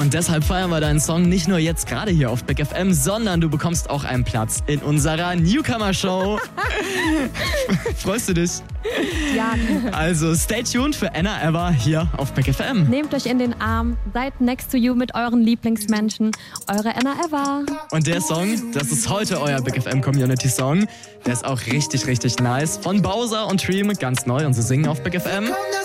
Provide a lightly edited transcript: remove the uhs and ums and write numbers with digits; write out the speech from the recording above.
Und deshalb feiern wir deinen Song nicht nur jetzt gerade hier auf Big FM, sondern du bekommst auch einen Platz in unserer Newcomer-Show. Freust du dich? Ja. Also stay tuned für Anna Ever hier auf Big FM. Nehmt euch in den Arm, seid next to you mit euren Lieblingsmenschen. Eure Anna Ever. Und der Song, das ist heute euer Big FM Community Song. Der ist auch richtig, richtig nice. Von Bowser und Dream, ganz neu und sie singen auf Big FM.